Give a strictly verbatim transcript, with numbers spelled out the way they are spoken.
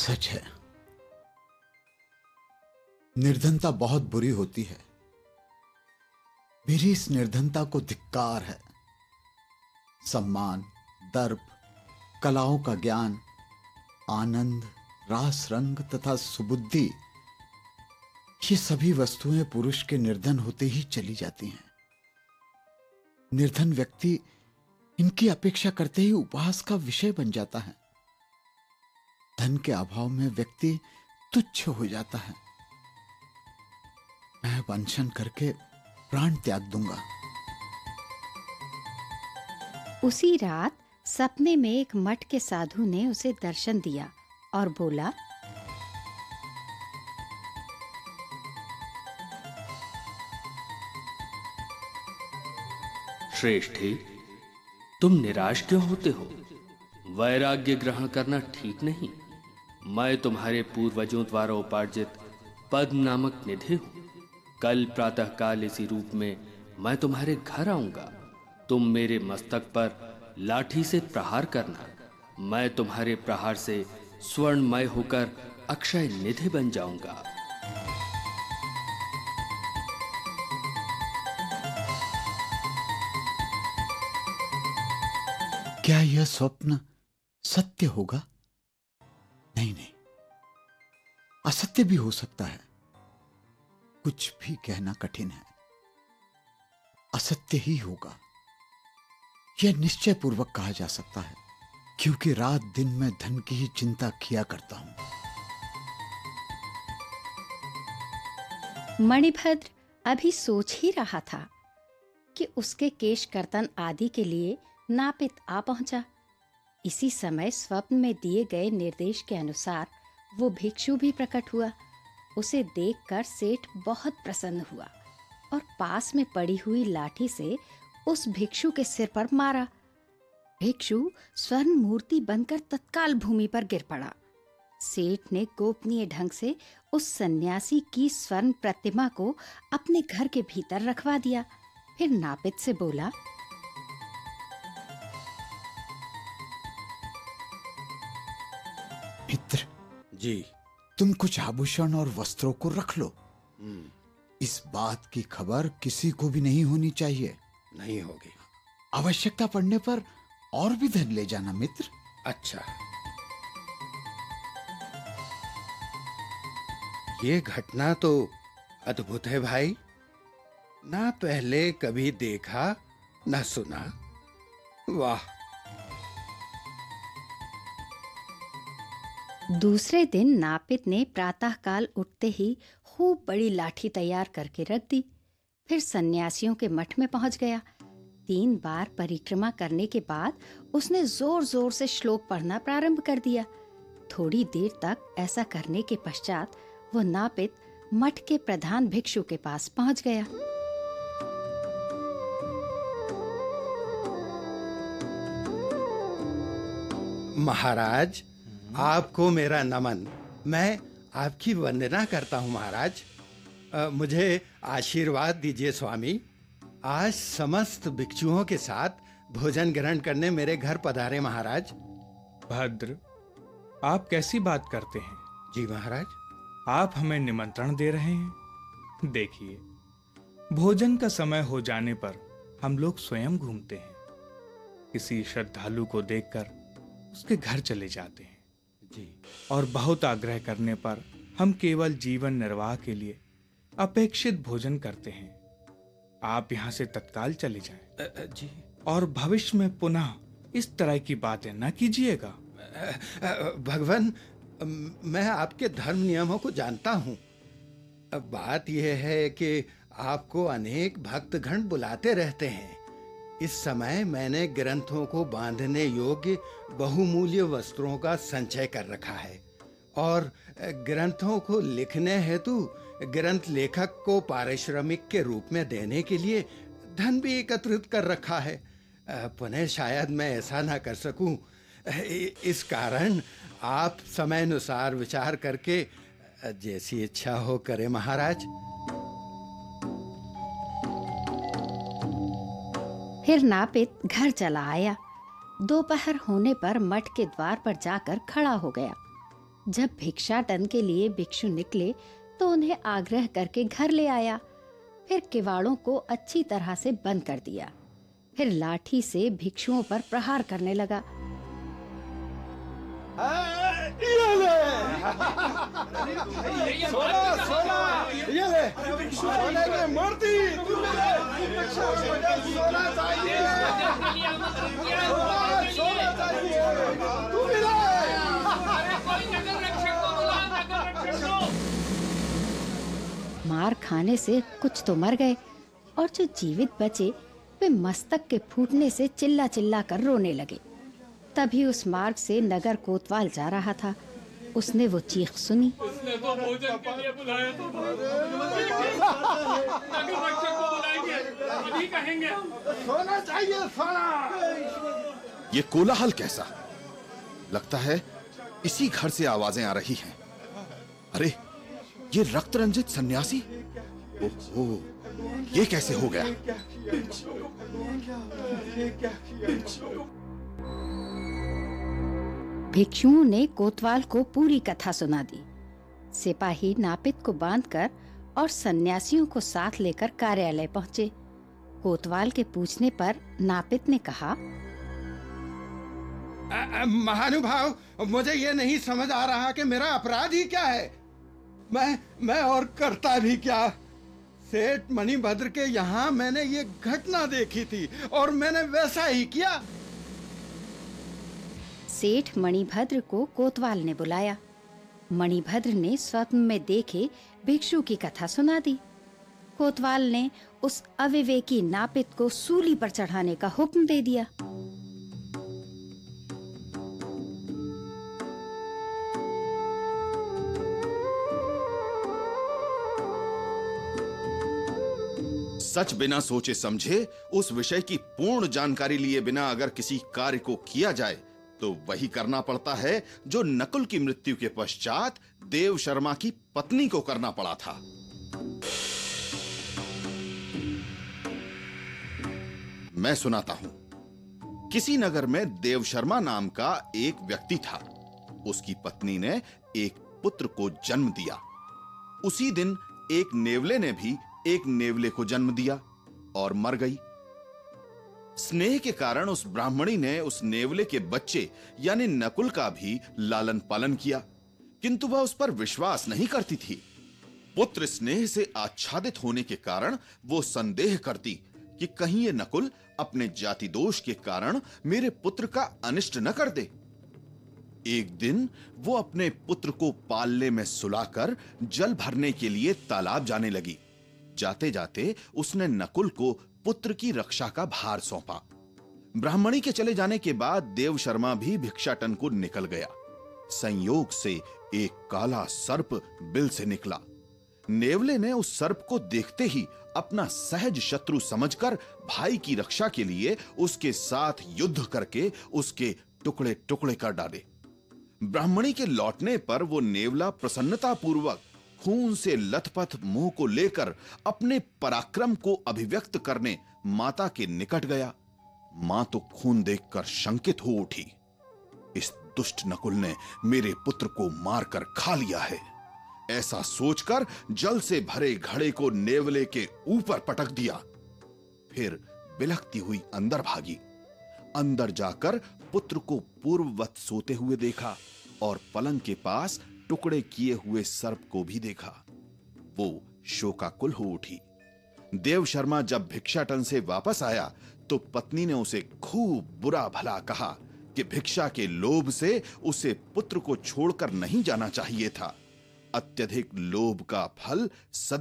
सच है, निर्धनता बहुत बुरी होती है। मेरी इस निर्धनता को धिक्कार है। सम्मान, दर्प, कलाओं का ज्ञान, आनंद, रास रंग तथा सुबुद्धि, ये सभी वस्तुएं पुरुष के निर्धन होते ही चली जाती हैं। निर्धन व्यक्ति इनकी अपेक्षा करते ही उपहास का विषय बन जाता है। धन के अभाव में व्यक्ति तुच्छ हो जाता है। मैं अब अनशन करके प्राण त्याग दूंगा। उसी रात सपने में एक मठ के साधु ने उसे दर्शन दिया और बोला, श्रेष्ठी, तुम निराश क्यों होते हो? वैराग्य ग्रहण करना ठीक नहीं। मैं तुम्हारे पूर्वजों द्वारा उपार्जित पद्म नामक निधि हूं। कल प्रातःकाल इसी रूप में मैं तुम्हारे घर आऊंगा। तुम मेरे मस्तक पर लाठी से प्रहार करना। मैं तुम्हारे प्रहार से स्वर्णमय होकर अक्षय निधि बन जाऊंगा। क्या यह स्वप्न सत्य होगा? नहीं नहीं, असत्य भी हो सकता है। कुछ भी कहना कठिन है। असत्य ही होगा, यह निश्चय पूर्वक कहा जा सकता है, क्योंकि रात दिन में धन की ही चिंता किया करता हूं। मणिभद्र अभी सोच ही रहा था कि उसके केश कर्तन आदि के लिए नापित आ पहुंचा। इसी समय स्वप्न में दिए गए निर्देश के अनुसार वो भिक्षु भी प्रकट हुआ। उसे देखकर सेठ बहुत प्रसन्न हुआ और पास में पड़ी हुई लाठी से उस भिक्षु के सिर पर मारा। भिक्षु स्वर्ण मूर्ति बनकर तत्काल भूमि पर गिर पड़ा। सेठ ने गोपनीय ढंग से उस सन्यासी की स्वर्ण प्रतिमा को अपने घर के भीतर रखवा दिया। फिर नापित से बोला, मित्र जी, तुम कुछ आभूषण और वस्त्रों को रख लो। इस बात की खबर किसी को भी नहीं होनी चाहिए। नहीं होगी। आवश्यकता पड़ने पर और भी धन ले जाना मित्र। अच्छा, ये घटना तो अद्भुत है भाई। ना पहले कभी देखा ना सुना। वाह। दूसरे दिन नापित ने प्रातःकाल उठते ही खूब बड़ी लाठी तैयार करके रख दी। फिर सन्यासियों के मठ में पहुंच गया। तीन बार परिक्रमा करने के बाद उसने जोर जोर से श्लोक पढ़ना प्रारंभ कर दिया। थोड़ी देर तक ऐसा करने के पश्चात वो नापित मठ के प्रधान भिक्षु के पास पहुंच गया। महाराज, आपको मेरा नमन। मैं आपकी वंदना करता हूँ महाराज। आ, मुझे आशीर्वाद दीजिए स्वामी। आज समस्त भिक्षुओं के साथ भोजन ग्रहण करने मेरे घर पधारे महाराज। भद्र, आप कैसी बात करते हैं? जी महाराज। आप हमें निमंत्रण दे रहे हैं? देखिए, भोजन का समय हो जाने पर हम लोग स्वयं घूमते हैं। किसी श्रद्धालु को देखकर उसके घर चले जाते हैं जी। और बहुत आग्रह करने पर हम केवल जीवन निर्वाह के लिए अपेक्षित भोजन करते हैं। आप यहाँ से तत्काल चले जाएं। जी। और भविष्य में पुनः इस तरह की बातें न कीजिएगा। भगवान, मैं आपके धर्म नियमों को जानता हूँ। बात यह है कि आपको अनेक भक्तगण बुलाते रहते हैं। इस समय मैंने ग्रंथों को बांधने योग्य बहुमूल्य वस्त्रों का संचय कर रखा है और ग्रंथों को लिखने हेतु ग्रंथ लेखक को पारिश्रमिक के रूप में देने के लिए धन भी एकत्रित कर रखा है। पुनः शायद मैं ऐसा ना कर सकूं। इस कारण आप समय अनुसार विचार करके जैसी इच्छा हो करे महाराज। फिर नापित घर चला आया। दोपहर होने पर मठ के द्वार पर जाकर खड़ा हो गया। जब भिक्षाटन के लिए भिक्षु निकले तो उन्हें आग्रह करके घर ले आया। फिर किवाड़ों को अच्छी तरह से बंद कर दिया। फिर लाठी से भिक्षुओं पर प्रहार करने लगा। ये ले, सोना, सोना, ये ले, सोने की मूर्ति, तू ले, सोना चाहिए, सोना, सोना चाहिए, तू ले। मार खाने से कुछ तो मर गए और जो जीवित बचे वे मस्तक के फूटने से चिल्ला चिल्ला कर रोने लगे। तभी उस मार्ग से नगर कोतवाल जा रहा था। उसने वो चीख सुनी। उसने तो भोजन के लिए बुलाया था। नगर रक्षक को बुलाएंगे, अभी कहेंगे हम। सोना चाहिए, सोना। ये कोलाहल कैसा? लगता है इसी घर से आवाजें आ रही हैं। अरे ये रक्त रंजित सन्यासी, ओहो, ये कैसे हो गया? भिक्षुओं ने कोतवाल को पूरी कथा सुना दी। सिपाही नापित को बांधकर और सन्यासियों को साथ लेकर कार्यालय पहुंचे। कोतवाल के पूछने पर नापित ने कहा, महानुभाव, मुझे ये नहीं समझ आ रहा कि मेरा अपराध ही क्या है। मैं मैं और करता भी क्या। सेठ मणिभद्र के यहाँ मैंने ये घटना देखी थी और मैंने वैसा ही किया। सेठ मणिभद्र को कोतवाल ने बुलाया। मणिभद्र ने स्वप्न में देखे भिक्षु की कथा सुना दी। कोतवाल ने उस अविवेकी नापित को सूली पर चढ़ाने का हुक्म दे दिया। सच बिना सोचे समझे, उस विषय की पूर्ण जानकारी लिए बिना अगर किसी कार्य को किया जाए तो वही करना पड़ता है जो नकुल की मृत्यु के पश्चात देव शर्मा की पत्नी को करना पड़ा था। मैं सुनाता हूं। किसी नगर में देव शर्मा नाम का एक व्यक्ति था। उसकी पत्नी ने एक पुत्र को जन्म दिया। उसी दिन एक नेवले ने भी एक नेवले को जन्म दिया और मर गई। स्नेह के कारण उस ब्राह्मणी ने उस नेवले के बच्चे यानी नकुल का भी लालन पालन किया, किंतु वह उस पर विश्वास नहीं करती थी। पुत्र स्नेह से आच्छादित होने के कारण वो संदेह करती कि कहीं ये नकुल अपने जाति दोष के कारण मेरे पुत्र का अनिष्ट न कर दे। एक दिन वो अपने पुत्र को पालने में सुलाकर जल भरने के लिए तालाब जाने लगी। जाते जाते उसने नकुल को पुत्र की रक्षा का भार सौंपा। ब्राह्मणी के चले जाने के बाद देव शर्मा भी भिक्षाटन को निकल गया। संयोग से एक काला सर्प बिल से निकला। नेवले ने उस सर्प को देखते ही अपना सहज शत्रु समझकर भाई की रक्षा के लिए उसके साथ युद्ध करके उसके टुकड़े टुकड़े कर डाले। ब्राह्मणी के लौटने पर वो नेवला प्रसन्नता पूर्वक खून से लथपथ मुंह को लेकर अपने पराक्रम को अभिव्यक्त करने माता के निकट गया। मां तो खून देखकर शंकित हो उठी। इस दुष्ट नकुल ने मेरे पुत्र को मारकर खा लिया है, ऐसा सोचकर जल से भरे घड़े को नेवले के ऊपर पटक दिया। फिर बिलखती हुई अंदर भागी। अंदर जाकर पुत्र को पूर्ववत सोते हुए देखा और पलंग के पास टुकड़े किए हुए सर्प को भी देखा। वो शोकाकुल हो उठी। देव शर्मा जब भिक्षाटन से वापस आया तो पत्नी ने उसे खूब बुरा भला कहा कि भिक्षा के लोभ से उसे पुत्र को छोड़कर नहीं जाना चाहिए था। अत्यधिक लोभ का फल सदा